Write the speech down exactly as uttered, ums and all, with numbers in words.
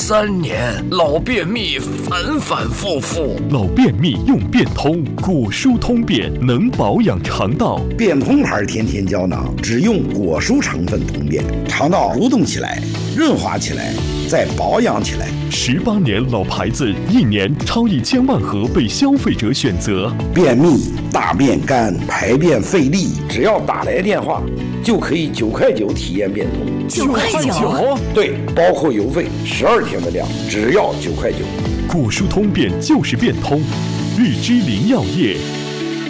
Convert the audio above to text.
三年，老便秘反反复复。 老便秘用便通，果蔬通便能保养肠道。 便通牌天天胶囊只用果蔬成分通便，肠道蠕动起来，润滑起来，再保养起来。 十八年老牌子，一年超一千万盒被消费者选择。 便秘、大便干、排便费力，只要打来电话，就可以九块九体验便通。 九块九？ 对，包括邮费，十二天的量，只要九块九。 果蔬通便就是便通，日之林药业。